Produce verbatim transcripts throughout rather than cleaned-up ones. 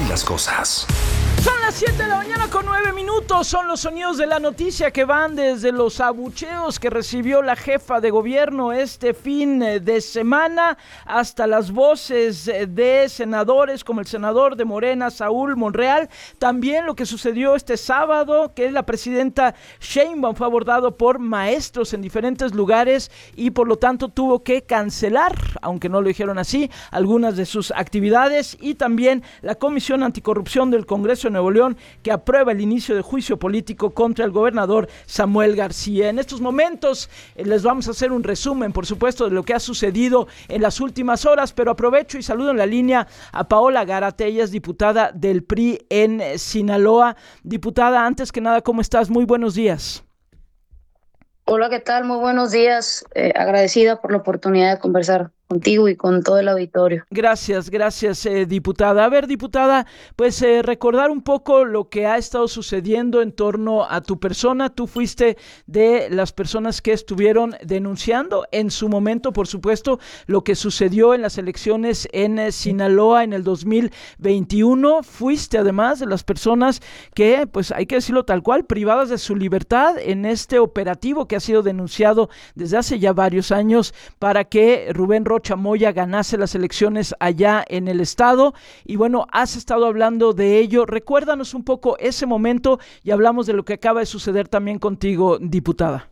las cosas. Son las siete de la mañana con nueve minutos, son los sonidos de la noticia que van desde los abucheos que recibió la jefa de gobierno este fin de semana hasta las voces de senadores como el senador de Morena, Saúl Monreal, también lo que sucedió este sábado, que la presidenta Sheinbaum fue abordado por maestros en diferentes lugares y por lo tanto tuvo que cancelar, aunque no lo dijeron así, algunas de sus actividades, y también la Comisión Anticorrupción del Congreso de Nuevo León, que aprueba el inicio de juicio político contra el gobernador Samuel García. En estos momentos eh, les vamos a hacer un resumen, por supuesto, de lo que ha sucedido en las últimas horas, pero aprovecho y saludo en la línea a Paola Gárate, ella es diputada del P R I en Sinaloa. Diputada, antes que nada, ¿cómo estás? Muy buenos días. Hola, ¿qué tal? Muy buenos días. Eh, agradecida por la oportunidad de conversar contigo y con todo el auditorio. Gracias, gracias, eh, diputada. A ver, diputada, pues eh, recordar un poco lo que ha estado sucediendo en torno a tu persona. Tú fuiste de las personas que estuvieron denunciando en su momento, por supuesto, lo que sucedió en las elecciones en eh, Sinaloa en el dos mil veintiuno. Fuiste además de las personas que, pues hay que decirlo tal cual, privadas de su libertad en este operativo que ha sido denunciado desde hace ya varios años para que Rubén Rocha Moya ganase las elecciones allá en el estado. Y bueno, has estado hablando de ello. Recuérdanos un poco ese momento y hablamos de lo que acaba de suceder también contigo, diputada.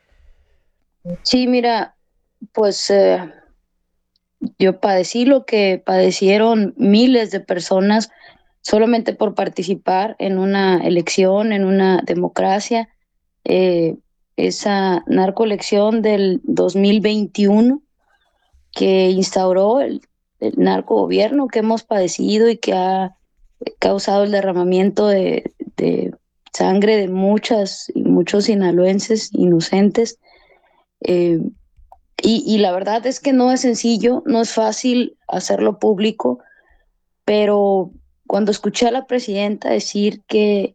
Sí, mira, pues eh, yo padecí lo que padecieron miles de personas solamente por participar en una elección, en una democracia. Eh, esa narcoelección del dos mil veintiuno que instauró el, el narcogobierno que hemos padecido y que ha causado el derramamiento de, de sangre de muchas y muchos sinaloenses inocentes. Eh, y, y la verdad es que no es sencillo, no es fácil hacerlo público, pero cuando escuché a la presidenta decir que,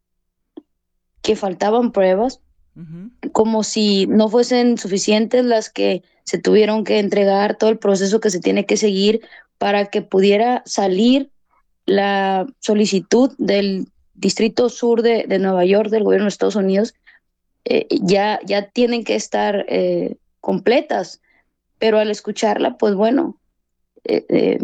que faltaban pruebas, uh-huh. como si no fuesen suficientes las que se tuvieron que entregar, todo el proceso que se tiene que seguir para que pudiera salir la solicitud del Distrito Sur de, de Nueva York, del gobierno de Estados Unidos, eh, ya, ya tienen que estar eh, completas, pero al escucharla, pues bueno, eh, eh,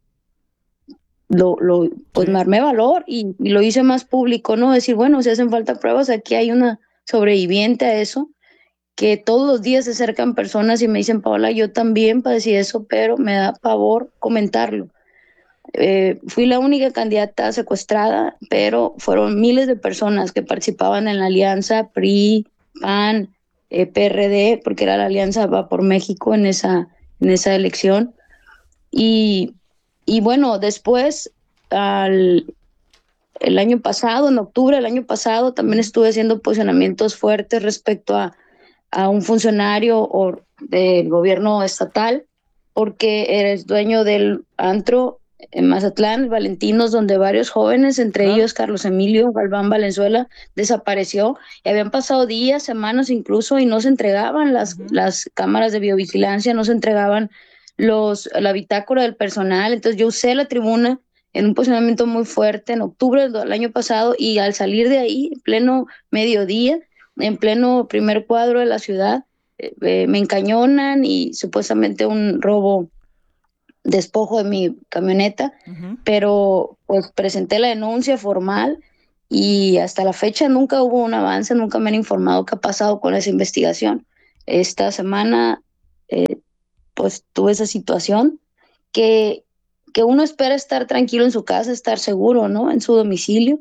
lo, lo, pues sí. me armé valor y, y lo hice más público, ¿no? Decir, bueno, si hacen falta pruebas, aquí hay una sobreviviente a eso, que todos los días se acercan personas y me dicen, Paola, yo también padecí eso, pero me da pavor comentarlo. Eh, fui la única candidata secuestrada, pero fueron miles de personas que participaban en la alianza P R I, P A N, eh, P R D, porque era la alianza Va por México en esa, en esa elección. Y, y bueno, después, al, el año pasado, en octubre del año pasado, también estuve haciendo posicionamientos fuertes respecto a a un funcionario o del gobierno estatal, porque eres dueño del antro en Mazatlán, Valentinos, donde varios jóvenes, entre claro. ellos Carlos Emilio Galván Valenzuela, desapareció, y habían pasado días, semanas incluso, y no se entregaban las, uh-huh. las cámaras de biovigilancia, no se entregaban los, la bitácora del personal. Entonces yo usé la tribuna en un posicionamiento muy fuerte en octubre del año pasado, y al salir de ahí, en pleno mediodía, en pleno primer cuadro de la ciudad, eh, me encañonan y supuestamente un robo, despojo de mi camioneta, uh-huh. pero pues presenté la denuncia formal y hasta la fecha nunca hubo un avance, nunca me han informado qué ha pasado con esa investigación. Esta semana eh, pues tuve esa situación que, que uno espera estar tranquilo en su casa, estar seguro, ¿no? En su domicilio.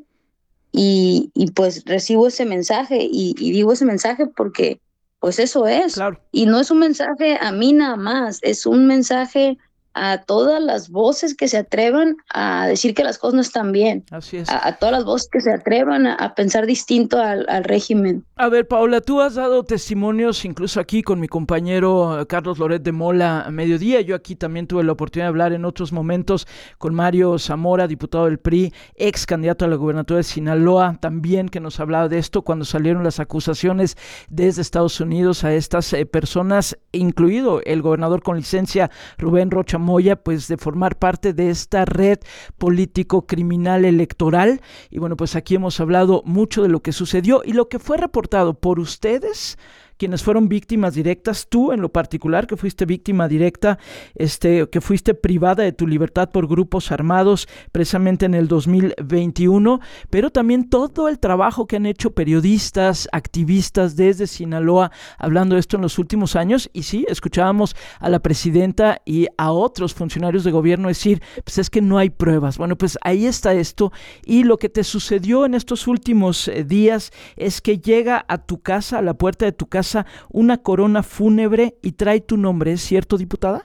Y, y pues recibo ese mensaje y, y digo ese mensaje porque pues eso es. Claro. Y no es un mensaje a mí nada más, es un mensaje a todas las voces que se atrevan a decir que las cosas no están bien. Así es. A, a todas las voces que se atrevan a, a pensar distinto al, al régimen. A ver, Paola, tú has dado testimonios incluso aquí con mi compañero Carlos Loret de Mola a mediodía. Yo aquí también tuve la oportunidad de hablar en otros momentos con Mario Zamora, diputado del P R I, ex candidato a la gubernatura de Sinaloa, también, que nos hablaba de esto cuando salieron las acusaciones desde Estados Unidos a estas eh, personas, incluido el gobernador con licencia Rubén Rocha Moya, pues de formar parte de esta red político-criminal electoral. Y bueno, pues aquí hemos hablado mucho de lo que sucedió y lo que fue reportado por ustedes, quienes fueron víctimas directas, tú en lo particular, que fuiste víctima directa, este, que fuiste privada de tu libertad por grupos armados precisamente en el dos mil veintiuno, pero también todo el trabajo que han hecho periodistas, activistas desde Sinaloa, hablando de esto en los últimos años. Y sí, escuchábamos a la presidenta y a otros funcionarios de gobierno decir, pues es que no hay pruebas. Bueno, pues ahí está esto, y lo que te sucedió en estos últimos eh, días es que llega a tu casa, a la puerta de tu casa, una corona fúnebre y trae tu nombre, ¿es cierto, diputada?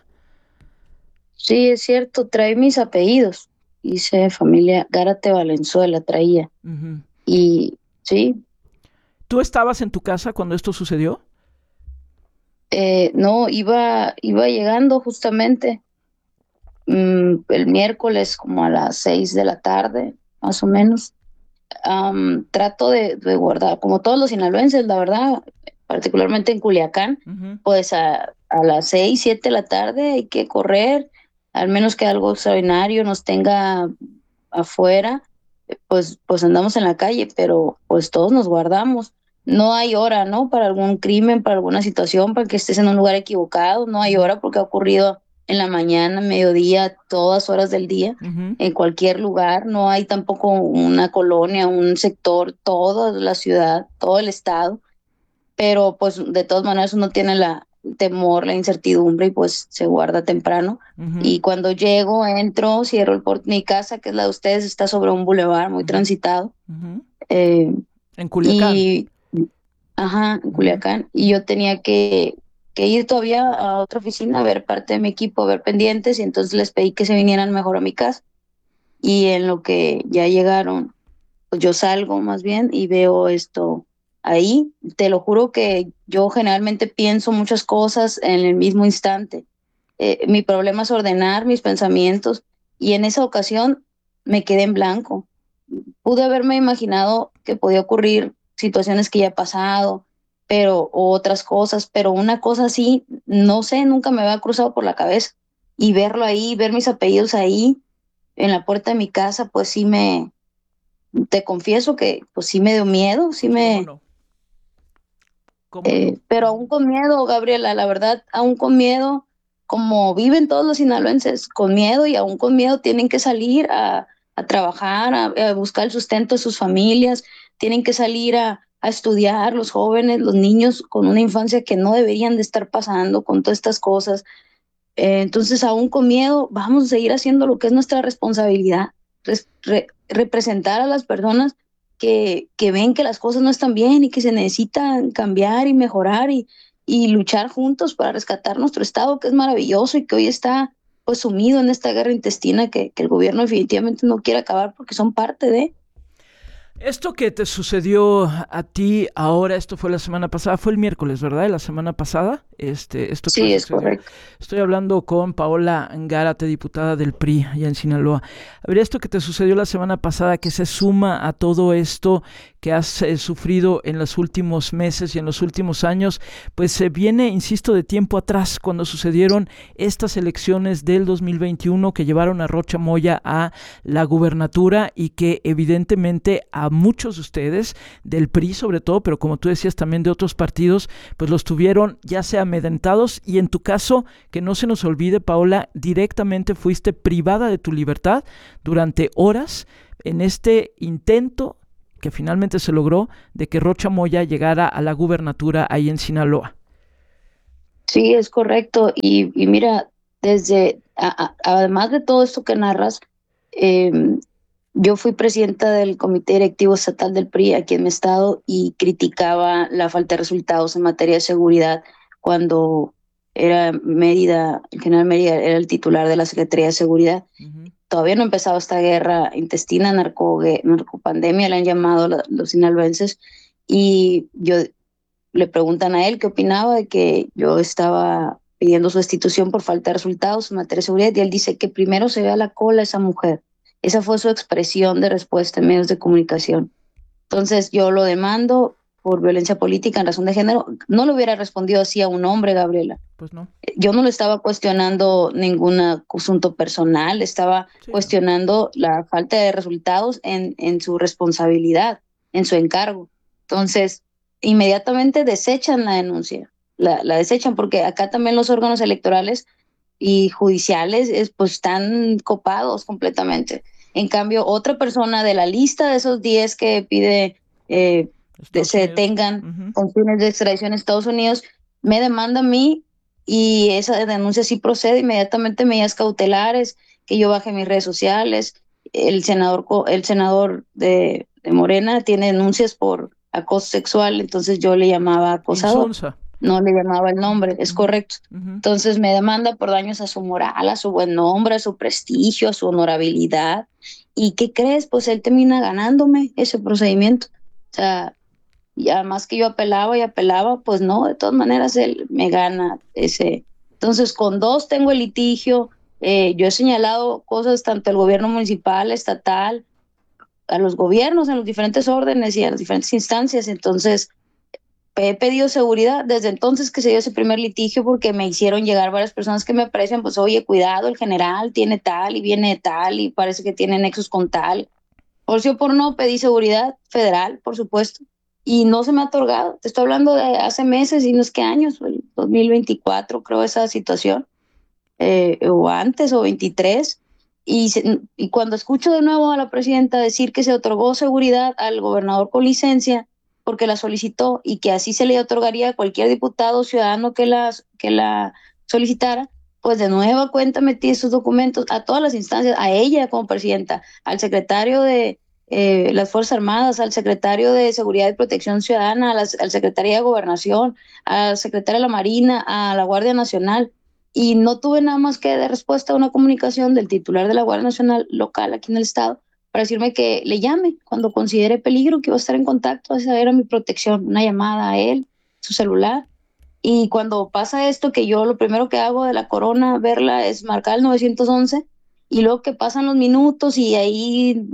Sí, es cierto, trae mis apellidos. Hice familia Gárate Valenzuela, traía. Uh-huh. Y sí. ¿Tú estabas en tu casa cuando esto sucedió? Eh, no, iba, iba llegando justamente mm, el miércoles como a las seis de la tarde, más o menos. Um, trato de, de guardar, como todos los sinaloenses, la verdad, particularmente en Culiacán, uh-huh. pues a, a las seis, siete de la tarde hay que correr, al menos que algo extraordinario nos tenga afuera, pues, pues andamos en la calle, pero pues todos nos guardamos. No hay hora, ¿no? Para algún crimen, para alguna situación, para que estés en un lugar equivocado, no hay hora porque ha ocurrido en la mañana, mediodía, todas horas del día, uh-huh. en cualquier lugar. No hay tampoco una colonia, un sector, toda la ciudad, todo el estado. Pero pues de todas maneras uno tiene la temor, la incertidumbre y pues se guarda temprano. Uh-huh. Y cuando llego, entro, cierro el por mi casa, que es la de ustedes, está sobre un bulevar muy uh-huh. transitado. Uh-huh. Eh, en Culiacán. Y, ajá, en Culiacán. Uh-huh. Y yo tenía que... que ir todavía a otra oficina a ver parte de mi equipo, a ver pendientes, y entonces les pedí que se vinieran mejor a mi casa. Y en lo que ya llegaron, pues yo salgo más bien y veo esto ahí. Te lo juro que yo generalmente pienso muchas cosas en el mismo instante. Eh, mi problema es ordenar mis pensamientos, y en esa ocasión me quedé en blanco. Pude haberme imaginado que podía ocurrir situaciones que ya he pasado, pero o otras cosas, pero una cosa así, no sé, nunca me había cruzado por la cabeza. Y verlo ahí, ver mis apellidos ahí, en la puerta de mi casa, pues sí me, te confieso que pues sí me dio miedo, sí me... ¿Cómo no? ¿Cómo eh, no? Pero aún con miedo, Gabriela, la verdad, aún con miedo, como viven todos los sinaloenses, con miedo, y aún con miedo tienen que salir a, a trabajar, a, a buscar el sustento de sus familias, tienen que salir a a estudiar, los jóvenes, los niños con una infancia que no deberían de estar pasando con todas estas cosas. Eh, entonces, aún con miedo, vamos a seguir haciendo lo que es nuestra responsabilidad, res, re, representar a las personas que, que ven que las cosas no están bien y que se necesitan cambiar y mejorar, y, y luchar juntos para rescatar nuestro estado, que es maravilloso y que hoy está pues sumido en esta guerra intestina que, que el gobierno definitivamente no quiere acabar porque son parte de... Esto que te sucedió a ti ahora, esto fue la semana pasada, fue el miércoles, ¿verdad? De la semana pasada. Este, esto sí, es correcto. Estoy hablando con Paola Gárate, diputada del P R I allá en Sinaloa. A ver, esto que te sucedió la semana pasada, que se suma a todo esto que has eh, sufrido en los últimos meses y en los últimos años, pues se eh, viene, insisto, de tiempo atrás, cuando sucedieron estas elecciones del dos mil veintiuno que llevaron a Rocha Moya a la gubernatura, y que evidentemente a muchos de ustedes, del P R I sobre todo, pero como tú decías también de otros partidos, pues los tuvieron ya sea amedrentados, y en tu caso, que no se nos olvide, Paola, directamente fuiste privada de tu libertad durante horas en este intento que finalmente se logró de que Rocha Moya llegara a la gubernatura ahí en Sinaloa. Sí, es correcto. Y, y mira, desde, a, a, además de todo esto que narras, eh, yo fui presidenta del Comité Directivo Estatal del P R I aquí en mi estado, y criticaba la falta de resultados en materia de seguridad cuando era Mérida, el general Mérida era el titular de la Secretaría de Seguridad. Uh-huh. Todavía no empezaba esta guerra intestina, narco, narcopandemia, le han llamado la, los sinaloenses, y yo le preguntan a él qué opinaba de que yo estaba pidiendo su destitución por falta de resultados en materia de seguridad, y él dice que primero se vea la cola esa mujer. Esa fue su expresión de respuesta en medios de comunicación. Entonces yo lo demando, por violencia política en razón de género, no le hubiera respondido así a un hombre, Gabriela. Pues no. Yo no le estaba cuestionando ningún asunto personal, estaba Sí, cuestionando la falta de resultados en, en su responsabilidad, en su encargo. Entonces, inmediatamente desechan la denuncia, la, la desechan porque acá también los órganos electorales y judiciales es, pues están copados completamente. En cambio, otra persona de la lista de esos diez que pide eh, de, Estados se Unidos. detengan Ujú. con fines de extradición a Estados Unidos, me demanda a mí y esa denuncia sí procede inmediatamente, medidas cautelares, que yo baje mis redes sociales. El senador, co- el senador de, de Morena tiene denuncias por acoso sexual, entonces yo le llamaba acosador, Insunza. no le llamaba el Ujú, nombre, es ujú, correcto. ujú. Entonces me demanda por daños a su moral, a su buen nombre, a su prestigio, a su honorabilidad. ¿Y qué crees? Pues él termina ganándome ese procedimiento. O sea, y además que yo apelaba y apelaba, pues no, de todas maneras él me gana ese. Entonces, con dos tengo el litigio. Eh, yo he señalado cosas tanto al gobierno municipal, estatal, a los gobiernos en los diferentes órdenes y a las diferentes instancias. Entonces, he pedido seguridad desde entonces que se dio ese primer litigio porque me hicieron llegar varias personas que me aprecian, pues oye, cuidado, el general tiene tal y viene de tal y parece que tiene nexos con tal. Por sí o por no, pedí seguridad federal, por supuesto, y no se me ha otorgado. Te estoy hablando de hace meses y no es que años, el dos mil veinticuatro creo esa situación, eh, o antes, o veintitrés. Y, se, y cuando escucho de nuevo a la presidenta decir que se otorgó seguridad al gobernador con licencia porque la solicitó y que así se le otorgaría a cualquier diputado o ciudadano que la, que la solicitara, pues de nueva cuenta metí esos documentos a todas las instancias, a ella como presidenta, al secretario de eh, las Fuerzas Armadas, al secretario de Seguridad y Protección Ciudadana, a la, al secretario de Gobernación, al secretario de la Marina, a la Guardia Nacional, y no tuve nada más que de respuesta a una comunicación del titular de la Guardia Nacional local aquí en el estado para decirme que le llame cuando considere peligro, que iba a estar en contacto. Esa era mi protección, una llamada a él, su celular. Y cuando pasa esto, que yo lo primero que hago de la corona, verla, es marcar el nueve once, y luego que pasan los minutos y ahí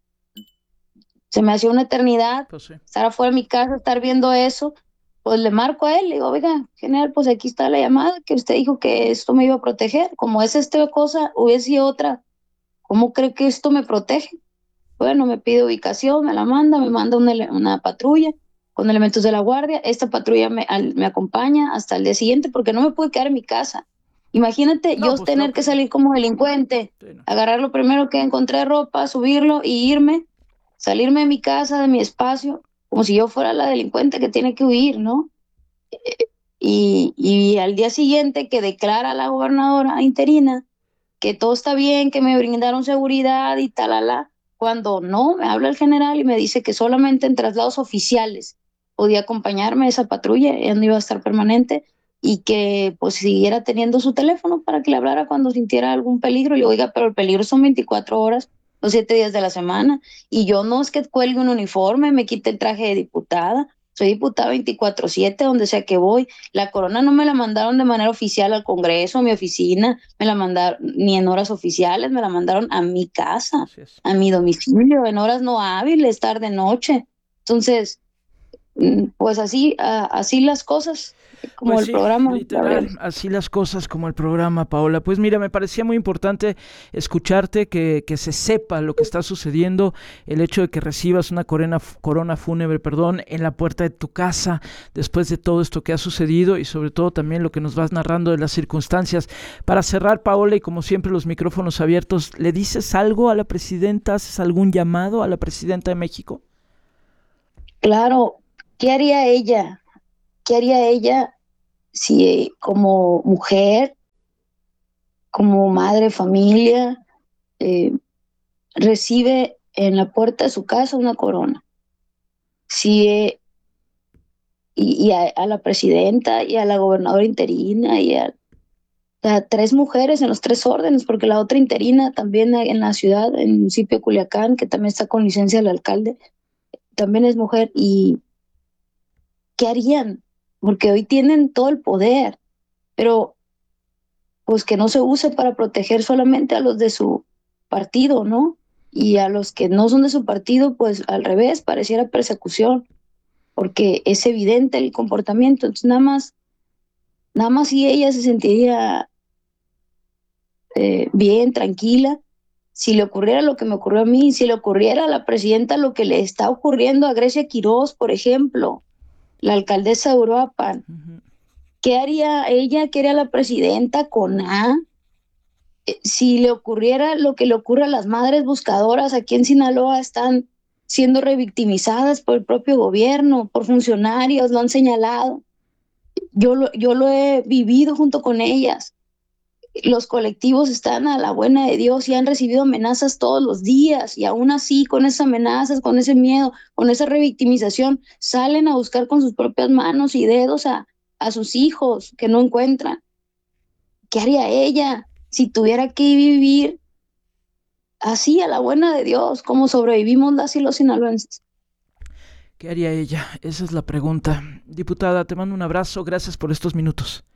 se me hacía una eternidad Pues sí. estar afuera de mi casa, estar viendo eso. Pues le marco a él, le digo, oiga, general, pues aquí está la llamada, que usted dijo que esto me iba a proteger. Como es esta cosa, hubiese sido otra, ¿cómo cree que esto me protege? Bueno, me pide ubicación, me la manda, me manda una, una patrulla con elementos de la guardia. Esta patrulla me, al, me acompaña hasta el día siguiente porque no me pude quedar en mi casa. Imagínate No, yo pues claro tener que que no. salir como delincuente, Sí, no. agarrar lo primero que encontré ropa, subirlo y irme, salirme de mi casa, de mi espacio, como si yo fuera la delincuente que tiene que huir, ¿no? Y, y al día siguiente que declara la gobernadora interina que todo está bien, que me brindaron seguridad y talala, cuando no, me habla el general y me dice que solamente en traslados oficiales podía acompañarme esa patrulla, ella no iba a estar permanente, y que pues siguiera teniendo su teléfono para que le hablara cuando sintiera algún peligro. Y le digo, oiga, pero el peligro son veinticuatro horas, los siete días de la semana, y yo no es que cuelgue un uniforme, me quite el traje de diputada, soy diputada veinticuatro siete, donde sea que voy. La corona no me la mandaron de manera oficial al Congreso, a mi oficina, me la mandaron ni en horas oficiales, me la mandaron a mi casa, Así es. a mi domicilio, en horas no hábiles, tarde, noche. Entonces, mm, pues así, a- así las cosas, como Pues el sí, programa, literal, Gabriel. así las cosas como el programa, Paola. Pues mira, me parecía muy importante escucharte, que, que se sepa lo que está sucediendo, el hecho de que recibas una corona, corona fúnebre, perdón, en la puerta de tu casa, después de todo esto que ha sucedido y sobre todo también lo que nos vas narrando de las circunstancias. Para cerrar, Paola, y como siempre los micrófonos abiertos, ¿le dices algo a la presidenta? ¿Haces algún llamado a la presidenta de México? Claro, ¿qué haría ella? ¿Qué haría ella si eh, como mujer, como madre, familia, eh, recibe en la puerta de su casa una corona? Si eh, y, y a, a, la presidenta y a la gobernadora interina y a, a, tres mujeres en los tres órdenes, porque la otra interina también en la ciudad, en el municipio de Culiacán, que también está con licencia del alcalde, también es mujer. ¿Y qué harían? Porque hoy tienen todo el poder, pero pues que no se use para proteger solamente a los de su partido, ¿no? Y a los que no son de su partido, pues al revés, pareciera persecución. porque es evidente el comportamiento. Entonces, nada más, nada más si ella se sentiría eh, bien, tranquila, si le ocurriera lo que me ocurrió a mí, si le ocurriera a la presidenta lo que le está ocurriendo a Grecia Quirós, por ejemplo, la alcaldesa de Uruapan, uh-huh. ¿Qué haría ella? ¿Qué haría la presidenta con A? Eh, si le ocurriera lo que le ocurre a las madres buscadoras aquí en Sinaloa, están siendo revictimizadas por el propio gobierno, por funcionarios, lo han señalado. Yo lo, yo lo he vivido junto con ellas. Los colectivos están a la buena de Dios y han recibido amenazas todos los días, y aún así, con esas amenazas, con ese miedo, con esa revictimización, salen a buscar con sus propias manos y dedos a, a sus hijos que no encuentran. ¿Qué haría ella si tuviera que vivir así a la buena de Dios, como sobrevivimos las y los sinaloenses? ¿Qué haría ella? Esa es la pregunta. Diputada, te mando un abrazo, gracias por estos minutos.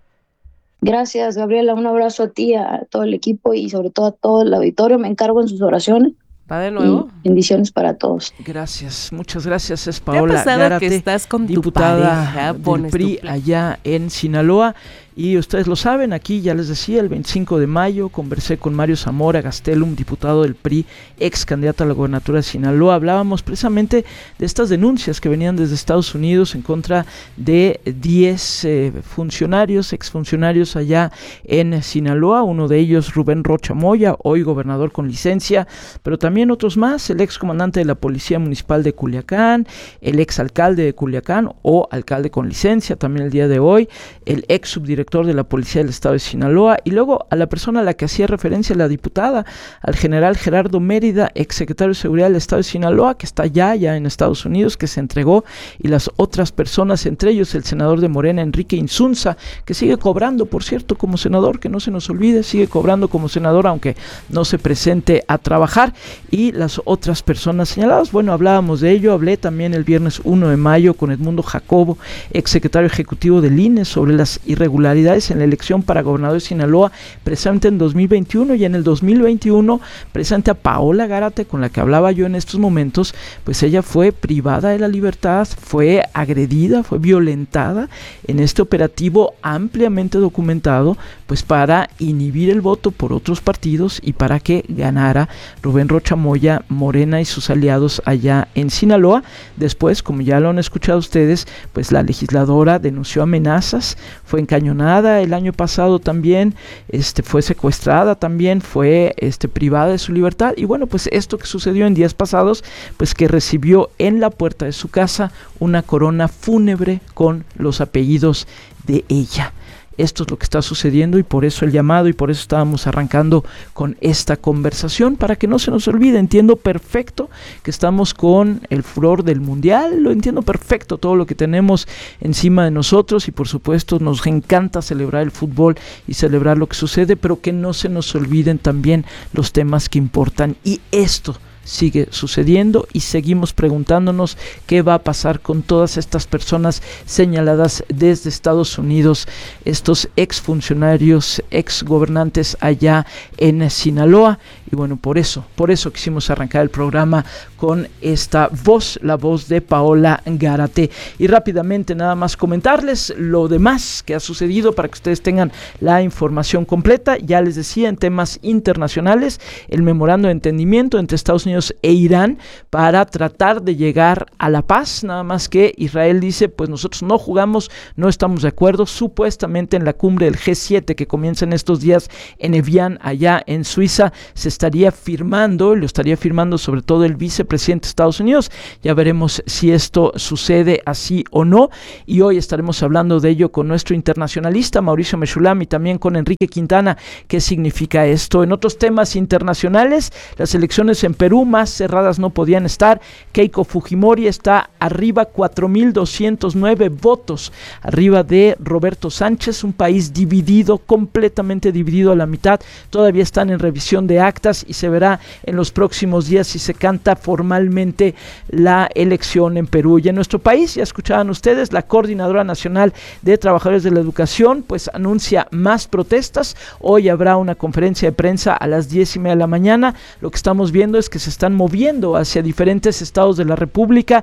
Gracias, Gabriela, un abrazo a ti, a todo el equipo y sobre todo a todo el auditorio. Me encargo en sus oraciones. ¿Va de nuevo? Y bendiciones para todos. Gracias, muchas gracias. Es Paola ¿Te ha pasado Gárate, que estás con diputada tu pareja, del P R I allá en Sinaloa. Y ustedes lo saben, aquí ya les decía, el veinticinco de mayo conversé con Mario Zamora Gastelum, diputado del P R I, ex candidato a la gobernatura de Sinaloa. Hablábamos precisamente de estas denuncias que venían desde Estados Unidos en contra de diez eh, funcionarios, exfuncionarios allá en Sinaloa. Uno de ellos, Rubén Rocha Moya, hoy gobernador con licencia, pero también otros más, el ex comandante de la Policía Municipal de Culiacán, el ex alcalde de Culiacán o alcalde con licencia también el día de hoy, el ex subdirector de la Policía del Estado de Sinaloa, y luego a la persona a la que hacía referencia la diputada, al general Gerardo Mérida, ex secretario de Seguridad del Estado de Sinaloa, que está ya, ya en Estados Unidos, que se entregó, y las otras personas, entre ellos el senador de Morena, Enrique Insunza, que sigue cobrando, por cierto, como senador, que no se nos olvide, sigue cobrando como senador, aunque no se presente a trabajar, y las otras personas señaladas. Bueno, hablábamos de ello, hablé también el viernes uno de mayo con Edmundo Jacobo, ex secretario ejecutivo del I N E, sobre las irregularidades en la elección para gobernador de Sinaloa, precisamente en dos mil veintiuno, y en el dos mil veintiuno, precisamente a Paola Gárate, con la que hablaba yo en estos momentos, pues ella fue privada de la libertad, fue agredida, fue violentada en este operativo ampliamente documentado, pues para inhibir el voto por otros partidos y para que ganara Rubén Rocha Moya, Morena y sus aliados allá en Sinaloa. Después, como ya lo han escuchado ustedes, pues la legisladora denunció amenazas, fue encañonada el año pasado también, este, fue secuestrada también, fue este, privada de su libertad, y bueno, pues esto que sucedió en días pasados, pues que recibió en la puerta de su casa una corona fúnebre con los apellidos de ella. Esto es lo que está sucediendo, y por eso el llamado, y por eso estábamos arrancando con esta conversación, para que no se nos olvide. Entiendo perfecto que estamos con el furor del mundial, lo entiendo perfecto, todo lo que tenemos encima de nosotros, y por supuesto nos encanta celebrar el fútbol y celebrar lo que sucede, pero que no se nos olviden también los temas que importan, y esto sigue sucediendo, y seguimos preguntándonos qué va a pasar con todas estas personas señaladas desde Estados Unidos, estos exfuncionarios, exgobernantes allá en Sinaloa. Y bueno, por eso, por eso quisimos arrancar el programa con esta voz, la voz de Paola Gárate. Y rápidamente nada más comentarles lo demás que ha sucedido para que ustedes tengan la información completa. Ya les decía, en temas internacionales, el memorando de entendimiento entre Estados Unidos e Irán para tratar de llegar a la paz, nada más que Israel dice, pues nosotros no jugamos, no estamos de acuerdo. Supuestamente en la cumbre del G siete que comienza en estos días en Evian, allá en Suiza, se estaría firmando, lo estaría firmando sobre todo el vicepresidente de Estados Unidos. Ya veremos si esto sucede así o no, y hoy estaremos hablando de ello con nuestro internacionalista Mauricio Meshulam y también con Enrique Quintana. ¿Qué significa esto? En otros temas internacionales, las elecciones en Perú más cerradas no podían estar. Keiko Fujimori está arriba, cuatro mil doscientos nueve votos arriba de Roberto Sánchez, un país dividido, completamente dividido a la mitad. Todavía están en revisión de actas y se verá en los próximos días si se canta formalmente la elección en Perú. Y en nuestro país, ya escuchaban ustedes, la Coordinadora Nacional de Trabajadores de la Educación pues anuncia más protestas. Hoy habrá una conferencia de prensa a las diez y media de la mañana. Lo que estamos viendo es que se están moviendo hacia diferentes estados de la República, incluso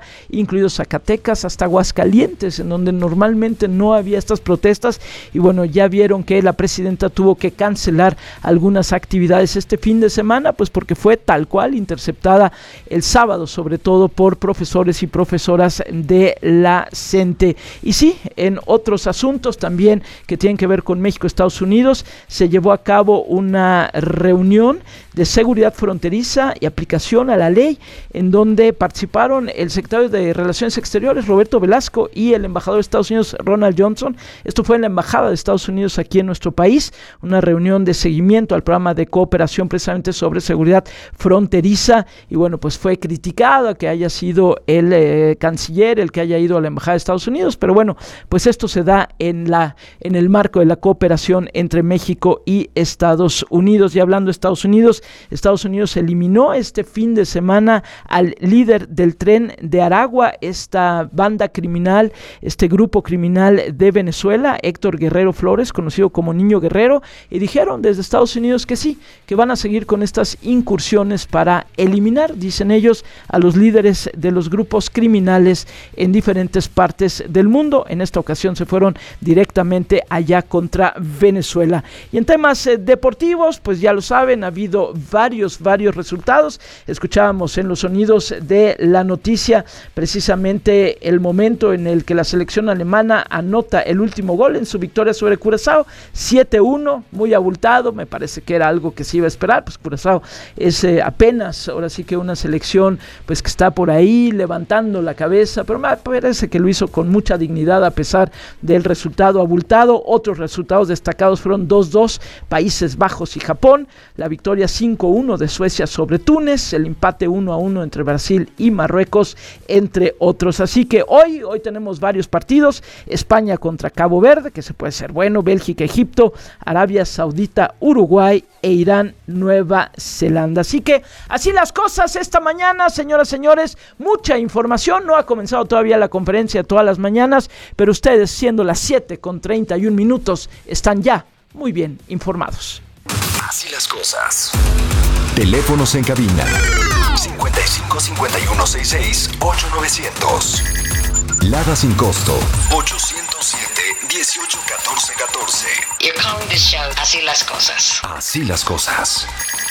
incluido Zacatecas, hasta Aguascalientes, en donde normalmente no había estas protestas. Y bueno, ya vieron que la presidenta tuvo que cancelar algunas actividades este fin de semana, pues porque fue tal cual interceptada el sábado, sobre todo por profesores y profesoras de la CENTE. Y sí, en otros asuntos también que tienen que ver con México, Estados Unidos, se llevó a cabo una reunión de seguridad fronteriza y aplicación a la ley, en donde participaron el secretario de Relaciones Exteriores, Roberto Velasco, y el embajador de Estados Unidos, Ronald Johnson. Esto fue en la embajada de Estados Unidos aquí en nuestro país, una reunión de seguimiento al programa de cooperación precisamente sobre seguridad fronteriza. Y bueno, pues fue criticado que haya sido el eh, canciller el que haya ido a la embajada de Estados Unidos, pero bueno, pues esto se da en la en el marco de la cooperación entre México y Estados Unidos. Y hablando de Estados Unidos, Estados Unidos eliminó este fin de semana al líder del Tren de Aragua, esta banda criminal, este grupo criminal de Venezuela, Héctor Guerrero Flores, conocido como Niño Guerrero, y dijeron desde Estados Unidos que sí, que van a seguir con estas incursiones para eliminar, dicen ellos, a los líderes de los grupos criminales en diferentes partes del mundo. En esta ocasión se fueron directamente allá contra Venezuela. Y en temas eh, deportivos, pues ya lo saben, ha habido varios, varios resultados. Escuchábamos en los sonidos de la noticia precisamente el momento en el que la selección alemana anota el último gol en su victoria sobre Curazao, siete uno, muy abultado, me parece que era algo que se iba a esperar, pues Curazao es eh, apenas, ahora sí que una selección pues que está por ahí levantando la cabeza, pero me parece que lo hizo con mucha dignidad a pesar del resultado abultado. Otros resultados destacados fueron dos dos, Países Bajos y Japón, la victoria cinco uno de Suecia sobre Túnez, el empate uno a uno entre Brasil y Marruecos, entre otros. Así que hoy, hoy tenemos varios partidos: España contra Cabo Verde, que se puede ser bueno, Bélgica, Egipto, Arabia Saudita, Uruguay e Irán, Nueva Zelanda. Así que así las cosas esta mañana, señoras, señores, mucha información. No ha comenzado todavía la conferencia todas las mañanas, pero ustedes, siendo las siete con treinta y un minutos, están ya muy bien informados. Así las cosas. Teléfonos en cabina cincuenta y cinco, cincuenta y uno, sesenta y seis, ocho novecientos. Lada sin costo ochocientos siete, dieciocho, catorce, catorce. You're calling this show Así las cosas. Así las cosas.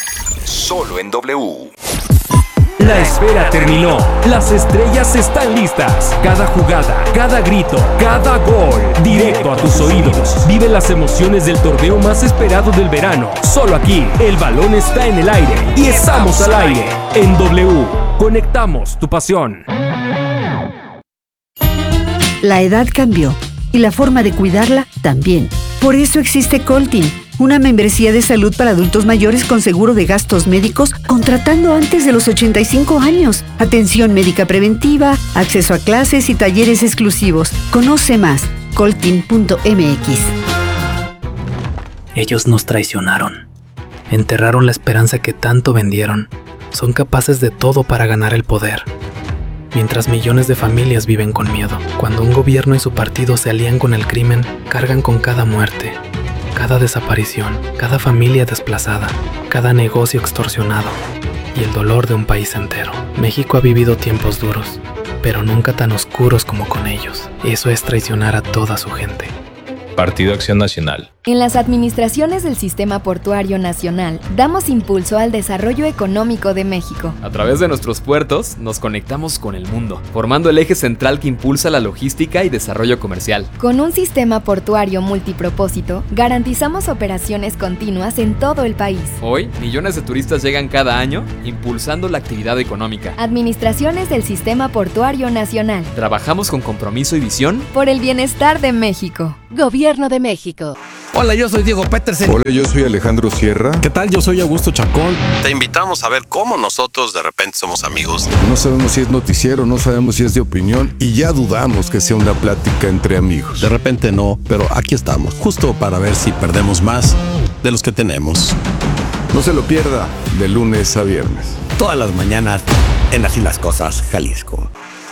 Solo en W. La espera terminó. Las estrellas están listas. Cada jugada, cada grito, cada gol. Directo a tus oídos. Vive las emociones del torneo más esperado del verano. Solo aquí. El balón está en el aire. Y estamos al aire. En W. Conectamos tu pasión. La edad cambió. Y la forma de cuidarla también. Por eso existe Coltin, una membresía de salud para adultos mayores con seguro de gastos médicos contratando antes de los ochenta y cinco años. Atención médica preventiva, acceso a clases y talleres exclusivos. Conoce más, coltin punto m x. Ellos nos traicionaron. Enterraron la esperanza que tanto vendieron. Son capaces de todo para ganar el poder. Mientras millones de familias viven con miedo. Cuando un gobierno y su partido se alían con el crimen, cargan con cada muerte, cada desaparición, cada familia desplazada, cada negocio extorsionado y el dolor de un país entero. México ha vivido tiempos duros, pero nunca tan oscuros como con ellos. Eso es traicionar a toda su gente. Partido Acción Nacional. En las administraciones del Sistema Portuario Nacional, damos impulso al desarrollo económico de México. A través de nuestros puertos, nos conectamos con el mundo, formando el eje central que impulsa la logística y desarrollo comercial. Con un sistema portuario multipropósito, garantizamos operaciones continuas en todo el país. Hoy, millones de turistas llegan cada año, impulsando la actividad económica. Administraciones del Sistema Portuario Nacional. Trabajamos con compromiso y visión por el bienestar de México. Gobierno de México. Hola, yo soy Diego Petersen. Hola, yo soy Alejandro Sierra. ¿Qué tal? Yo soy Augusto Chacón. Te invitamos a ver cómo nosotros de repente somos amigos. No sabemos si es noticiero, no sabemos si es de opinión y ya dudamos que sea una plática entre amigos. De repente no, pero aquí estamos, justo para ver si perdemos más de los que tenemos. No se lo pierda, de lunes a viernes. Todas las mañanas en Así las Cosas, Jalisco.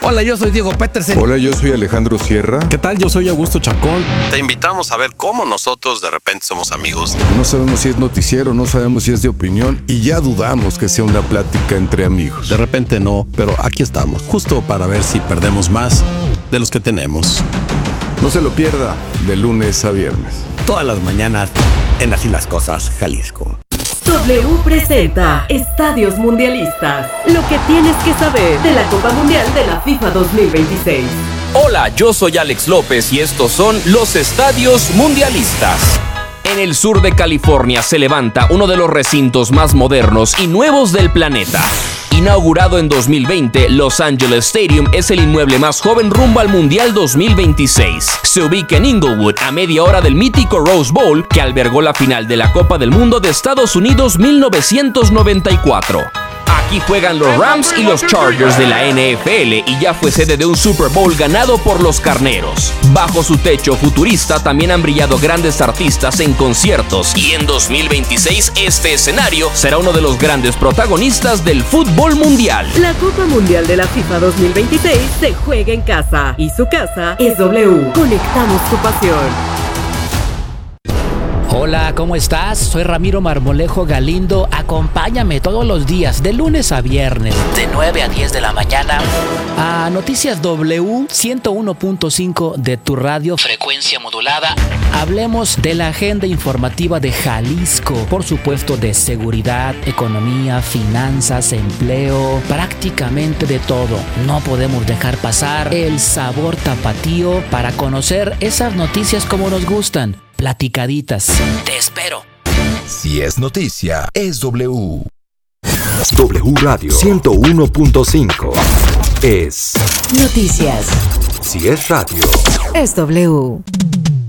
Hola, yo soy Diego Petersen. Hola, yo soy Alejandro Sierra. ¿Qué tal? Yo soy Augusto Chacón. Te invitamos a ver cómo nosotros de repente somos amigos. No sabemos si es noticiero, no sabemos si es de opinión y ya dudamos que sea una plática entre amigos. De repente no, pero aquí estamos, justo para ver si perdemos más de los que tenemos. No se lo pierda, de lunes a viernes. Todas las mañanas en Así las Cosas, Jalisco. W presenta Estadios Mundialistas. Lo que tienes que saber de la Copa Mundial de la FIFA dos mil veintiséis. Hola, yo soy Alex López y estos son los Estadios Mundialistas. En el sur de California se levanta uno de los recintos más modernos y nuevos del planeta. Inaugurado en dos mil veinte, Los Angeles Stadium es el inmueble más joven rumbo al Mundial dos mil veintiséis. Se ubica en Inglewood, a media hora del mítico Rose Bowl, que albergó la final de la Copa del Mundo de Estados Unidos mil novecientos noventa y cuatro. Aquí juegan los Rams y los Chargers de la N F L y ya fue sede de un Super Bowl ganado por los Carneros. Bajo su techo futurista también han brillado grandes artistas en conciertos y en dos mil veintiséis este escenario será uno de los grandes protagonistas del fútbol mundial. La Copa Mundial de la FIFA dos mil veintiséis se juega en casa y su casa es W. Conectamos tu pasión. Hola, ¿cómo estás? Soy Ramiro Marmolejo Galindo. Acompáñame todos los días, de lunes a viernes, de nueve a diez de la mañana, a Noticias W ciento uno punto cinco de tu radio, frecuencia modulada. Hablemos de la agenda informativa de Jalisco, por supuesto de seguridad, economía, finanzas, empleo, prácticamente de todo. No podemos dejar pasar el sabor tapatío para conocer esas noticias como nos gustan. Platicaditas. Te espero. Si es noticia, es W. W Radio ciento uno punto cinco. Es Noticias. Si es radio, es W.